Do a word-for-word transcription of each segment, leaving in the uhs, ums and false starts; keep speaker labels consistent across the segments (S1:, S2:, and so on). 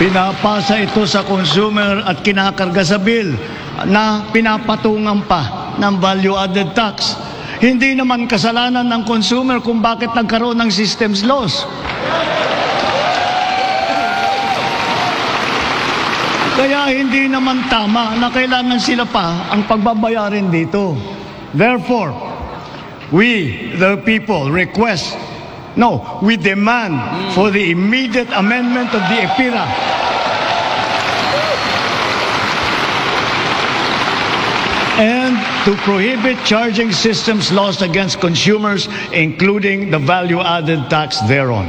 S1: Pinapasa ito sa consumer at kinakarga sa bill na pinapatungan pa ng value-added tax. Hindi naman kasalanan ng consumer kung bakit nagkaroon ng systems loss. Kaya hindi naman tama na kailangan sila pa ang pagbabayarin dito. Therefore, we, the people, request, no, we demand for the immediate amendment of the EPIRA and to prohibit charging systems loss against consumers, including the value-added tax thereon.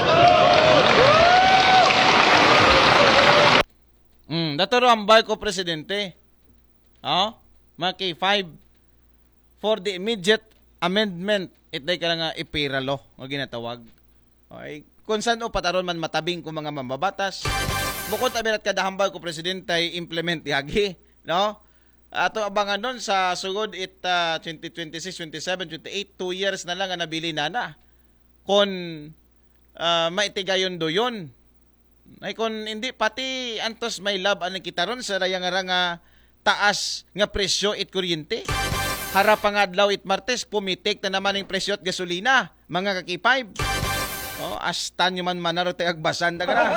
S2: Mm, datoro ang barko presidente. Oh, mga K five for the immediate amendment itay ka nga EPIRA law o ginatawag. Okay, kung saan o pataron man matabing ko mga mambabatas. Bukod abirat kada hambal ko presidente ay implement yagi, no? Ato abangan nun sa sugod it uh, twenty twenty-six, twenty-seven, twenty-eight, two years na lang ang nabili na na. Kung uh, maitigayon do yun. Ay kung hindi pati antos may lab ang kita ron sa rayang nga taas nga presyo it kuryente. Harap ang adlaw it Martes pumitik na naman ang presyo at gasolina mga kaki five. Oh, astan nyo man manaro tayo agbasan daga na.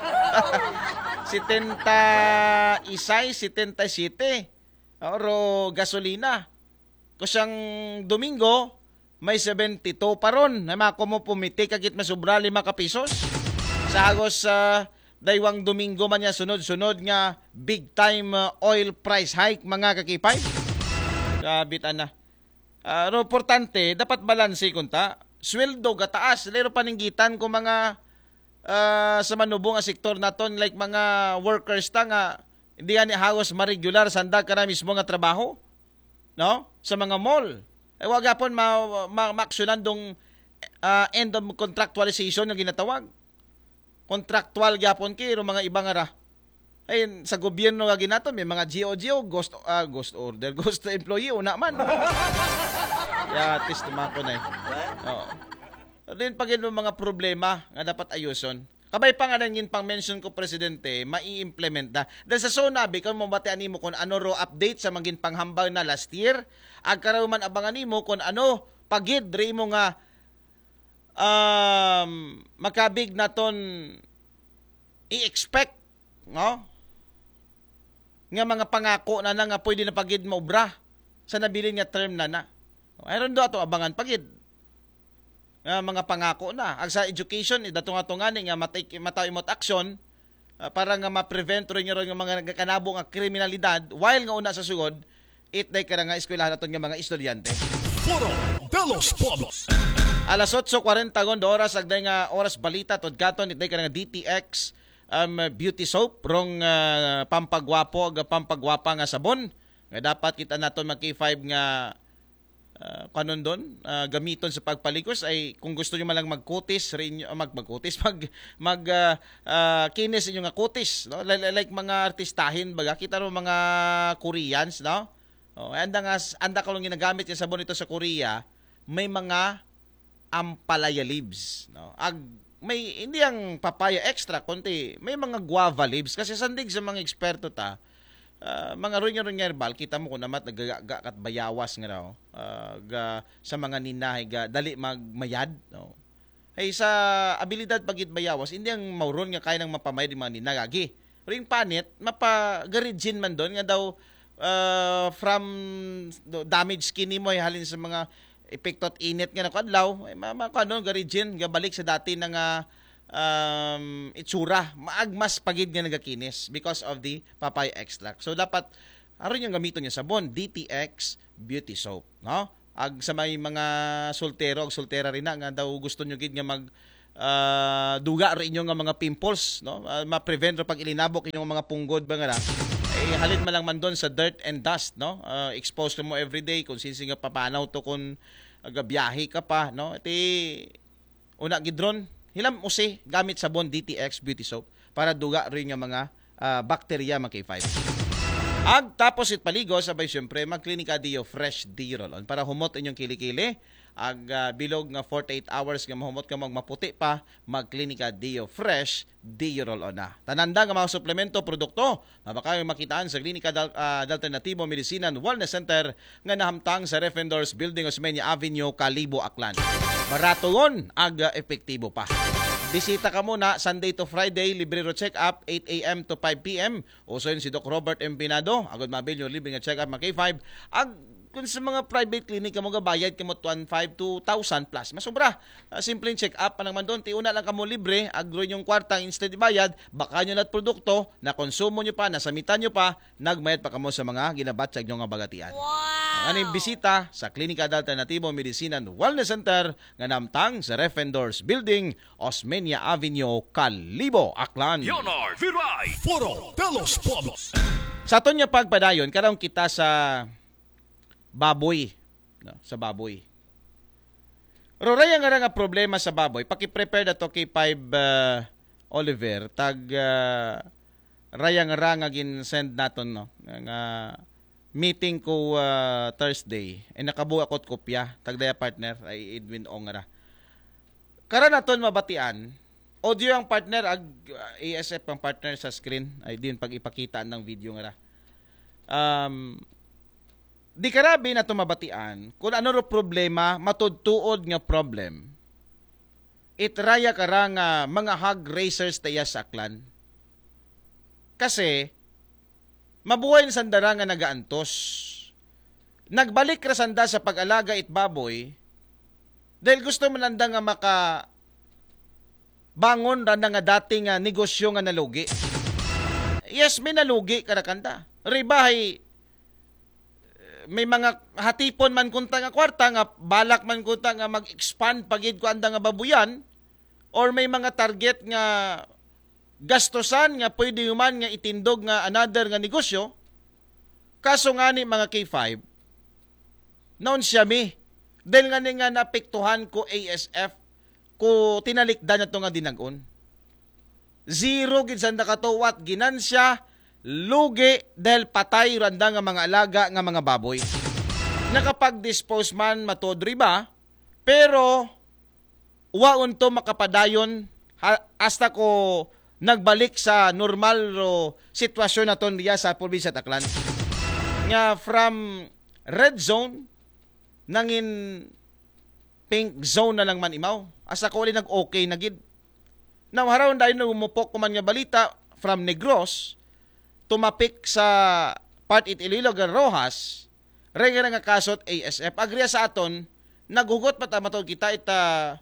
S2: Sitenta isay, sitenta site. Oro gasolina. Kusang Domingo may seventy-two pa ron. Na mako mo pumitik agit masubra lima ka pisos. Sa hagos sa uh, daywang Domingo man niya sunod-sunod nga big time uh, oil price hike mga kakipay. Kabitan na. Uh, ro importante dapat balanse kunta. Sweldo gataas lero paninggitan ko mga uh, sa manubong nga sektor naton like mga workers ta nga hindi ani hagos ma-regular sanda ka na mismo nga trabaho. No? Sa mga mall. Ay wag gapon ma, ma, ma dong uh, end of contractualization nga ginatawag. Contractual gyapon kay mga ibang ara. Ay sa gobyerno nga ginaton may mga G O G O ghost uh, ghost order, ghost employee una man. Ya test mako na. Oo. Din pagin mga problema nga dapat ayuson. Kabay pa nga nangin pang mention ko presidente, mai-implement na. Dahil sa SONABI kan mo batian nimo kun ano ro update sa mangin panghambal na last year, agkaraw man abangan nimo kun ano pagid dre mo nga um, makabig naton i-expect, no? Nga mga pangako na na nga pwede na pagid maubra sa nabilin nga term na na. Ayron do ato abangan pagid. Nga mga pangako na. Ag sa education, idato nga tungani nga matay mataw imot action uh, para nga ma-prevent rin nga mga kanabo nga kriminalidad while nga una sa sugod, it day ka nga eskwelahan naton nga mga estudyante.
S3: Foro de los Pueblos.
S2: Alas eight forty oras agday nga oras balita todkaton itday ka nga D T X um, beauty soap rong uh, pampagwapo ag pampagwapa nga sabon nga dapat kita naton mag K five nga uh, kanon doon uh, gamiton sa pagpaligos ay kung gusto niyo man lang magkutis rin uh, mag magkutis mag mag uh, uh, kinis inyo nga kutis no like mga artistahin baga kita ro mga Koreans no oh anda nga anda ka lang ginagamit yung sabon ito sa Korea may mga ampalaya leaves no ag may hindi ang papaya extra konti may mga guava leaves kasi sandig sa mga eksperto ta uh, mga runya-runya herbal kita mo kun namat nagaga kat bayawas nga raw uh, ga, sa mga ninahay ga dali magmayad no ay sa abilidad pagit bayawas hindi ang mauron nga kaya nang mapamayad mga ninagagi ring panit mapagarijin man doon nga daw uh, from damage skin mo halin sa mga epekto at init nga nakadlaw ay makano garijin nga balik sa dati na nga um, itsura maagmas pagid nga nagakinis because of the papaya extract. So dapat aron yung gamiton niya sabon D T X beauty soap, no? Ag sa may mga soltero ag soltera rin na nga daw gusto nyo gid nga mag uh, duga rin inyo nga mga pimples, no? Uh, ma-prevent ro pag ilinabok inyong mga punggod ba nga na. Eh, halin man lang man doon sa dirt and dust, no? Uh, expose mo everyday kung sinsi nga papanaw to kung agabiyahe ka pa, no? Iti una gidron hilam usi gamit sabon D T X beauty soap para duga rin nga mga uh, bakterya mga K five. Ag tapos it paligo sabay syempre magklinika dio fresh D roll-on para humot inyong kilikili ag ah, bilog nga forty-eight hours nga mahumot ka mag maputi pa, magklinika Dio Fresh, Dio Roll-On na. Tananda nga mga suplemento, produkto, mabakayong makitaan sa Klinika Dal, uh, Alternativo Medicine and Wellness Center nga nahamtang sa Refendors Building, Osmeña Avenue, Kalibo, Aklan. Barato yun, ag uh, epektibo pa. Bisita ka muna Sunday to Friday, libre ro check-up, eight a.m. to five p.m. Uso yun si Doc Robert Empinado, agad mabil yung libre nga check-up, mga K five. Ag, kung sa mga private clinic ka mo gabayad ka mo twenty-five to two thousand plus. Masubra. Uh, simpleng check-up pa naman doon. Tiuna lang ka mo libre, agro yung kwarta, instead bayad, baka nyo na't produkto, na konsumo nyo pa, nasamitan nyo pa, nagmayad pa ka mo sa mga ginabatsag nyo nga bagatian. Wow! Ang aning bisita sa Klinika Alternativo Medicine and Wellness Center nga namtang sa Refendors Building, Osmeña Avenue, Kalibo, Aklan.
S3: Leonard Viray, Foro de los Pueblos.
S2: Sa aton nga pagpadayon, karong kita sa baboy. No, sa baboy. Roray nga nga problema sa baboy, paki-prepare na to kay five uh, Oliver, tag uh, rayang ra nga gin-send naton no, nga meeting ko uh, Thursday, ay nakabuo ako't kopya, tagdaya partner, ay Edwin Ongara. Kara naton mabatian, audio ang partner, ag uh, A S F ang partner sa screen, ay din pag ipakita ng video nga ra. Um, di karabi na tumabatian kung ano ro problema, matudtuod nga problem. Itraya kara nga mga hog racers tayo sa Aklan. Kasi, mabuhay na sandara nga nagaantos. Nagbalik ra sanda sa pag-alaga it baboy dahil gusto mananda nga maka bangon randa nga dating nga negosyo nga nalugi. Yes, may nalugi karakanda. Ribahay, may mga hatipon man kunta nga kwarta nga balak man kunta nga mag-expand pagid ko anda nga babuyan, or may mga target nga gastosan nga pwede human nga itindog nga another nga negosyo. Kaso nga ni mga K five, noon siya mi, dahil nga ni nga napektuhan ko A S F ko tinalikdan na to nga dinagon. Zero gid sanda katawat ginansya, lugi dahil patay randa nga mga alaga nga mga baboy. Nakapag-dispose man matodri ba, pero waon to makapadayon ha, hasta ko nagbalik sa normal ro sitwasyon naton diya sa probinsya Aklan. Nga from red zone nangin pink zone na lang man imaw. Asa ko ulit nag-okay na gid. Now, haraw dahil na umupok ko man nga balita from Negros, tumapik sa part it Iloilo Rojas, renga nga kasot A S F. Agriya sa aton, naghugot pa tamatod kita ita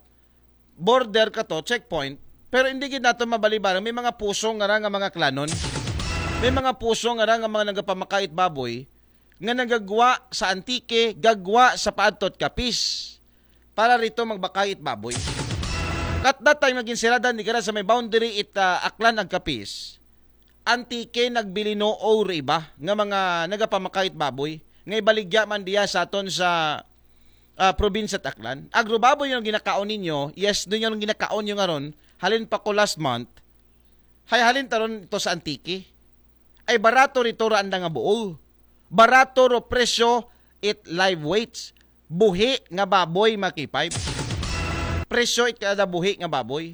S2: border ka to, checkpoint, pero hindi gid nato mabalibarang may mga puso nga ra nga mga klanon. May mga puso nga ra nga mga nagapamakait baboy nga nagagwa sa Antique, gagwa sa Paadtot Kapis para rito magbakait baboy. Kat that time naging siradan di kara sa may boundary it uh, Aklan ag Kapis. Antique nagbili no o iba nga mga nagapamakait baboy nga ibaligya man diya sa aton sa uh, probinsya Aklan. Agrobaboy yung ginakaon ninyo, yes, doon yung ginakaon nyo nga ron, halin pa ko last month, hay halin taron ito sa Antique. Ay barato rito ra anda nga buol. Barato ro presyo it live weights. Buhi nga baboy makipay. Presyo it kada buhi nga baboy.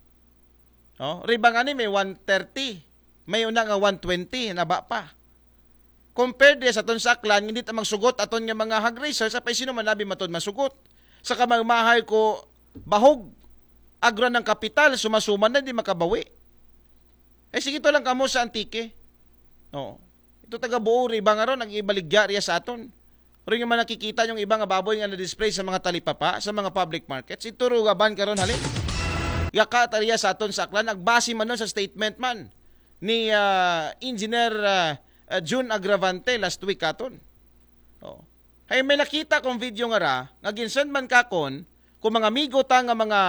S2: Oh, ribang ani may one thirty. May una nga one twenty na ba pa. Compared sa aton sa Aklan, hindi ta magsugot aton nga mga hog racers, apay sino man labi matod masugot. Sa kamagmahay ko bahog agra ng kapital, sumasuman na di makabawi. Eh sige to lang kamo sa Antique. No. Ito taga buo riba nga ron ang ibaligya riya sa aton. Ring man nakikita yung ibang baboy nga na-display sa mga talipapa, sa mga public markets. Ito rugaban karon halin. Yaka tariya sa aton sa Aklan, nagbase man nun sa statement man ni uh, Engineer uh, uh, June Agravante last week aton. Oh. Hay may nakita kong video nga ra, nga ginsend man kakon kung mga amigo ta nga mga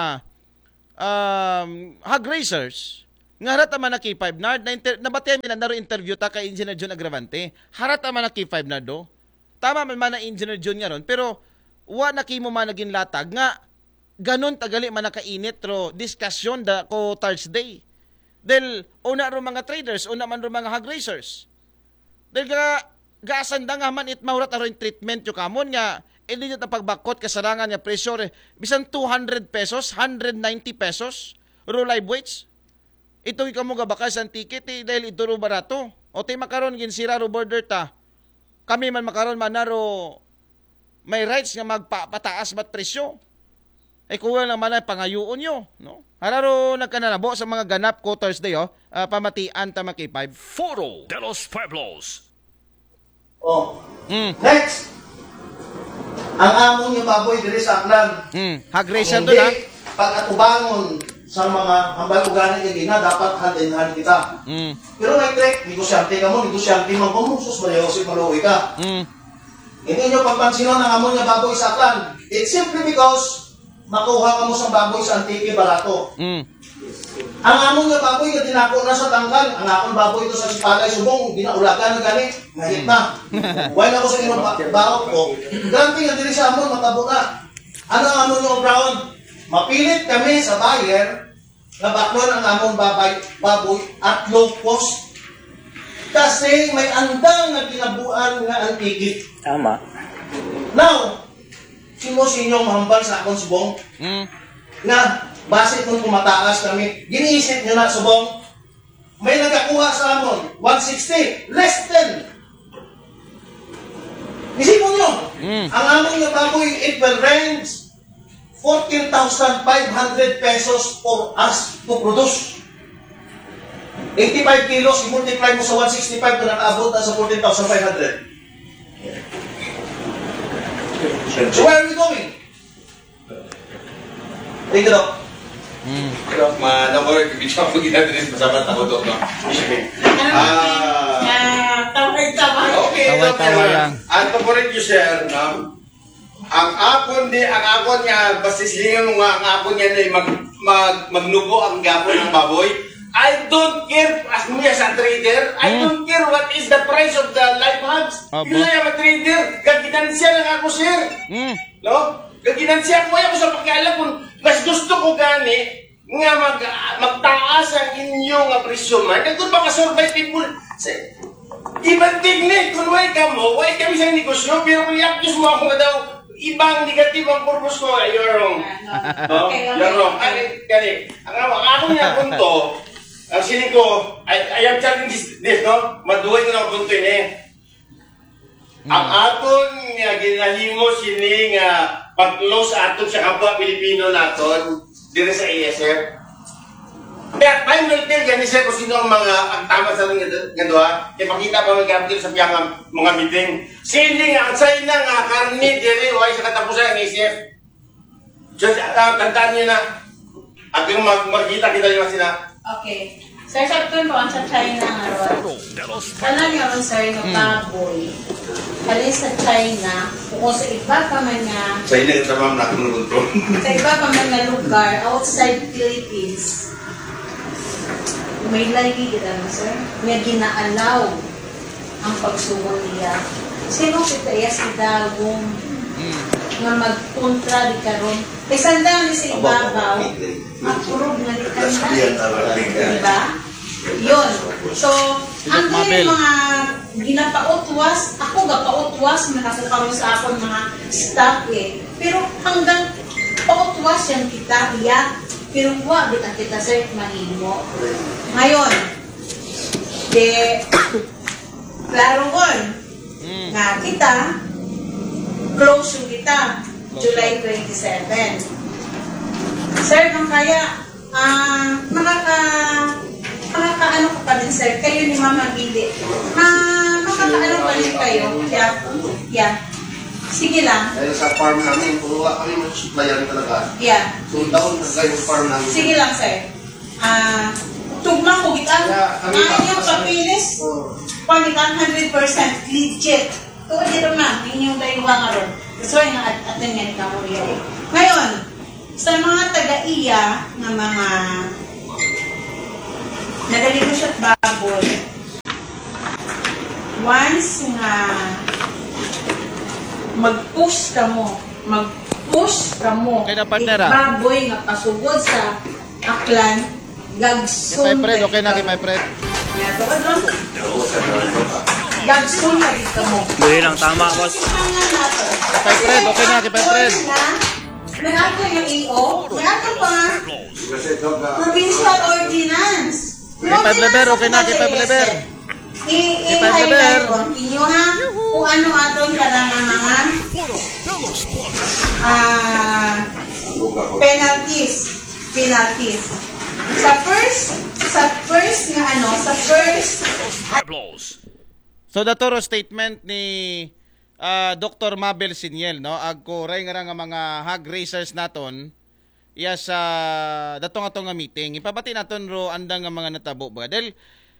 S2: um, hog racers, nga harata man na K five nard, na inter- nabatiyan nila naro interview ta kay Engineer June Agravante, harata man na K five nard do. Tama man man na Engineer June nga ron, pero wa na kimo man naging latag nga ganon tagali man nakainit ro diskusyon da ko Thursday. Del una ro mga traders, una man ro mga hog racers. Del ga gaasanda nga man it mahurat aron treatment yo kamon nga hindi nyo pagbakot kasarangan nga presyo eh. Bisan two hundred pesos, one hundred ninety pesos, ro live weights. Ito ikaw mo gabakay sa ticket eh, dahil ito ro barato. O tayo makaroon ginsira ro border ta. Kami man makaroon man na ro may rights nga magpapataas mat presyo. Eh kung wala naman ay pangayuon nyo. No? Hararo nagkananabo sa mga ganap ko Thursday, oh, uh, pamatian ta K five.
S3: Foro de los Pueblos.
S4: Oh.
S2: Mm.
S4: Next. Ang among yung baboy diri sa Aklan.
S2: Mm. Hagration doon, ha?
S4: Hindi pag-atubangon sa mga hambal uganan yung gina, dapat hand in hand kita.
S2: Mm.
S4: Pero may trick, negosyante ka mo, negosyante man kung musos malayosip maluwi ka.
S2: Mm.
S4: Hindi nyo pagpansinon ang among yung baboy sa Aklan. It's simply because makuha ka mo sa baboy sa antike barato.
S2: Mm.
S4: Ang among nga baboy nga dinako na sa tangkal, ang akong baboy ito sa Sipalay Subong, ginaulagan na gani, ngahit na. Wala ako sa inyong baok ko. Granting nga diri sa amon, matabo na. Ano ang amon yung brown? Mapilit kami sa buyer na baklon ang among babay, baboy at low cost. Kasi may andang na kinabuan nga antike.
S5: Tama.
S4: Now, sino sa inyong mahambal sa akong subong?
S2: Mm.
S4: Na base kung kumataas kami, giniisip nyo na subong, may nagkakuha sa amon, one sixty, less than. Isipon nyo,
S2: Mm.
S4: ang amon yung baboy, it will range fourteen thousand five hundred pesos for us to produce. eighty-five kilos, i-multiply mo sa one sixty-five kung nakaabot na sa fourteen thousand five hundred. So where are we going? Tingnan daw.
S2: Mm.
S6: Ma, no ko bigyan ko ginadres masabat ako doon. Ah,
S7: Tawag-tawag.
S6: okay.
S2: Taway-taway lang.
S6: Ang paborito niyo sir, no? Ang akon di ang akon niya basislingan mo nga ang akon niya na mag, mag magnugo ang gapon ng baboy. I don't care as mo sa trader. I
S2: Hmm.
S6: don't care what is the price of the live hogs.
S2: Abo.
S6: Hindi na trader. Kaginansya lang ako sir.
S2: Mm.
S6: No? Kaginansya ko ako sa pagkaalam kung mas gusto ko gani nga mag, magtaas ang inyong uh, presyo man. Kung baka survive people, ibang technique, kung why ka mo, why kami sa negosyo, pero kung i-accuse mo ako na daw, ibang negative ang purpose ko, you're wrong. No?
S7: Okay, okay.
S6: You're wrong. Kani, kani, ang, ang ako niya punto, ang sining ko, I, I am telling this, this no? Maduhay ko ng punto yun eh. Ang aton nga ginahimo sini nga pag-close aton sa kapwa Pilipino naton dire sa A S F. Kaya time will tell gani sir kung sino ang mga ang tama sa nga nga duha. Kaya makita pa mga gamit sa piyang mga meeting. Sili nga ang China nga karne dire way sa katapusan ng A S F. Just uh, tandaan niyo na at yung mag makita kita yung sila.
S7: Okay. Sir, sa ito po, ang sa China nga ron.
S3: Foro de los
S7: Alam niyo ron, sir, nga baboy. Kali sa China, kung sa iba pa man nga,
S6: China ito ma'am nakunulunto.
S7: sa iba pa man nga lugar, outside Philippines, may lagi kita na, sir, nga ginaalaw ang pagsubo niya. Sino kita yes, idagong nga magkontra di karon. E sandang ni sa ibabaw, apurog na di ka na. Diba? Yun. So, ang
S2: Mabel.
S7: yung mga ginapautwas, ako gapautwas, nakasukaroon sa akong mga staff eh. Pero hanggang pautwas yan kita, iya. Pero wag kita kita sir, mahimo. Ngayon, de, klaro kon, nga kita, close yung kita, July twenty-seven. Sir, kung kaya, ah, makaka, makakaano ko pa din, sir, kayo ni Mama Gili. Ah, makakaano pa din kayo. Yeah, yeah. Sige lang.
S4: Dahil sa farm namin, kung wala kami mag-supplyan talaga,
S7: Yeah.
S4: so down na kayo yung farm namin.
S7: Sige lang, sir. Ah, tugma ko gitan.
S4: Yeah, kami
S7: Ah,
S4: pa.
S7: yung papilis,
S4: Oh.
S7: pamitan one hundred percent legit. Tuwa dito na, inyong dayuwa nga ron. So, nga at atin nga ni Kamuria. Ngayon, sa mga taga-iya nga mga nagaligos at baboy, once nga mag-push ka mo, mag-push ka mo,
S2: Okay na, partner, ah.
S7: baboy nga pasugod sa aklan,
S2: Kay
S7: gagsun.
S2: Fred, okay na kay my Fred.
S7: Yeah, tuwa doon. Dagsun ka dito mo.
S5: Buhay lang, tama, boss.
S2: Kay Fred, okay na, kay Fred.
S7: May ato yung A O, may ato pa nga provincial ordinance.
S2: Kay Five Lever, okay na, kay Five Lever.
S7: I-highlight ko inyo ha kung ano atong karang mga ah penalties. Penalties. Sa first, sa first nga ano, sa first
S3: Pueblos.
S2: So datoro statement ni uh, Doctor Mabel Siniel, no, agko ray nga nga mga hog racers naton iya sa datong ato nga meeting ipabati naton ro andang nga mga natabo ba del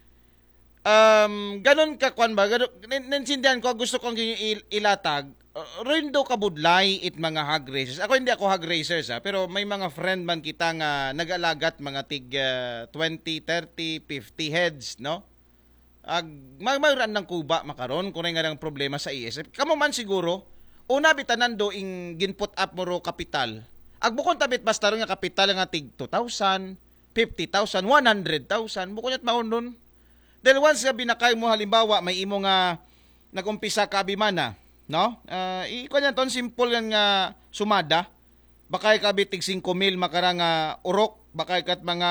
S2: um ganon ka kwan ba ganon, ninsindihan ko gusto kong il- ilatag uh, rindo ka budlay it mga hog racers. Ako hindi ako hog racers ha, pero may mga friend man kita nga nag-alagat mga tig uh, twenty, thirty, fifty heads, no? Ag magmayran ng kuba makaron kung nga ng problema sa I S F. Kamo man siguro una bitanan do ing ginput up mo ro kapital. Ag bukon tabit basta ro nga kapital nga tig two thousand, fifty thousand, one hundred thousand bukon at mahon nun. Dahil once nga binakay mo halimbawa may imo nga nagumpisa ka abimana, no? Uh, ikuan yan ton simple yan nga sumada. Bakay ka bitig five mil makarang nga urok, bakay kat mga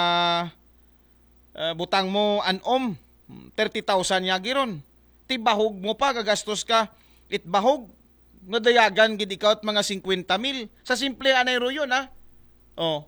S2: uh, butang mo anom thirty thousand yagi ron. Ti bahog mo pa, gagastos ka. It bahog. Nga dayagan gid ikaw at mga fifty mil. Sa simple anay ro yun, ha? Oh.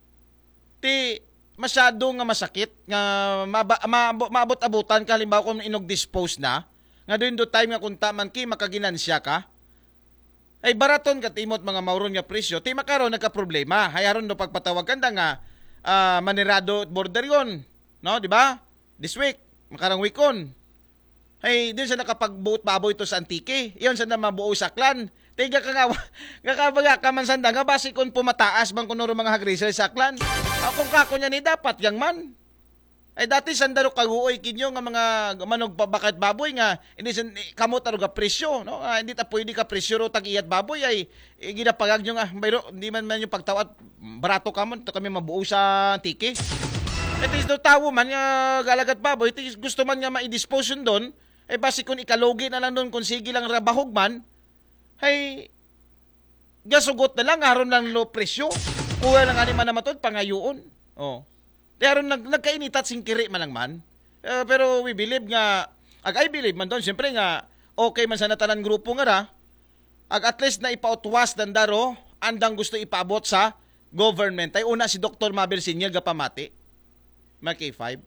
S2: Ti masyado nga masakit. Nga maba, ma, maabot-abutan ka. Halimbawa kung inog-dispose na. Nga doon do time nga kunta man ki, makaginansya ka. Ay baraton ka timot mga mauron nga presyo. Ti makaroon nagka-problema. Hayaron do pagpatawag kanda nga uh, manirado border yun. No, di ba? This week. Makarang weekon. Hey, din sa nakapagbuot baboy ito sa Antique. Iyon sa na mabuo sa Aklan. Tiga ka nga, kakabaga ka man sanda nga, basi kung pumataas bang kunuro mga hagriser sa Aklan. Kung kako niya ni dapat, yang man. Ay dati sandaro kaguoy kinyo nga mga manog bakat baboy nga, hindi kamot aro ga presyo. No? Ah, hindi ta pwede ka presyo ro tag-iyat baboy ay eh, ginapagag nyo nga, mayro, hindi man man yung pagtawad, barato ka man, kami mabuo sa Antique. At least do tawo man nga galagat baboy, gusto man nga ma-dispose yun doon, eh basi kung ikalogi na lang doon, kung sige lang rabahog man, ay gasugot na lang, haron lang lo presyo. Kuha lang ani man na matod, pangayuon. Oh. Di haron nag, nagkainit at singkiri man lang man. Uh, pero we believe nga, ag I believe man doon, siyempre nga, okay man sa natanan grupo nga ra, ag at least na ipautwas dandaro, andang gusto ipaabot sa government. Ay una si Doctor Mabel Siniel gapamati. Mga K five.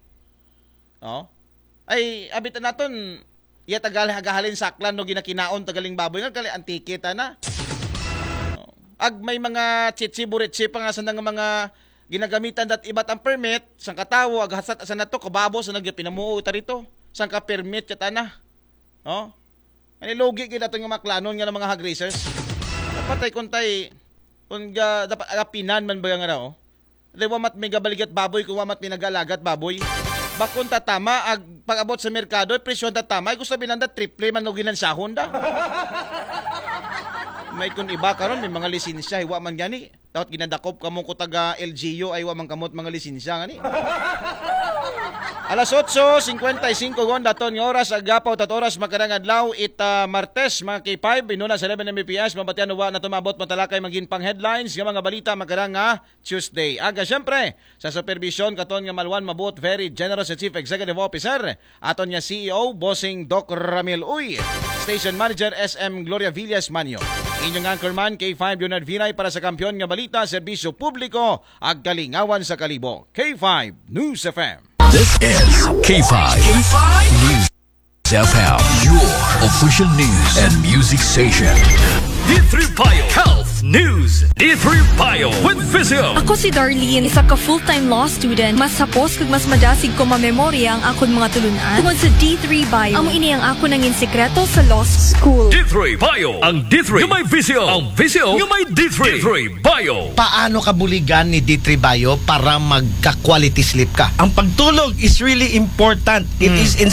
S2: Oh. Ay, abitan naton, iya tagal hagahalin saklan no ginakinaon tagaling baboy nga kali Antique ta na. Oh. Ag may mga tsitsi-buritsi pa nga sa nga mga ginagamitan dat ibat ang permit, sang katawo ag hasat sa nato kababo sa nagpinamuo ta rito. Sang ka permit ket ana. Oh. Ani logi gid ato nga maklanon nga mga hog racers. Dapat ay kuntay kun ga dapat agapinan man ba nga raw. Di wamat may gabaligat baboy kung wamat may nag-alagat baboy. Bakon tatama, ag pag-abot sa merkado, presyo tatama, ay gusto binanda triple man no ginansahon da. May kun iba karon may mga lisensya, iwa man gani. Dapat ginadakop kamong ko taga L G U, ay wa man kamot mga lisensya gani. Alas eight fifty-five gon daton nga oras agapaw tat oras makarang adlaw it uh, Martes mga K five inuna sa eleven M P S mabatian wa na tumabot matalakay magin pang headlines nga mga balita makarang nga Tuesday. Aga syempre sa supervision katon nga malwan mabot very generous Chief Executive Officer aton nga C E O Bossing Doc Ramil Uy, Station Manager S M Gloria Villas Manyo. Inyong anchorman K five Leonard Vinay para sa kampiyon nga balita, serbisyo publiko ag kalingawan sa kalibo. K five News F M.
S3: This is K five. K five News F M, your official news and music station. D three Bio Health News. D three Bio with Physio.
S8: Ako si Darlene, isa ka full-time law student. Mas hapos kag mas madasig ko mamemorya ang akon mga tulunan tungod sa D three Bio. Amo ini ang ako nangin sekreto sa law school.
S3: D three Bio. Ang D three yung may Physio. Ang Physio yung may D three. D three Bio.
S9: Paano ka buligan ni D three Bio para magka-quality sleep ka? Ang pagtulog is really important. It mm. is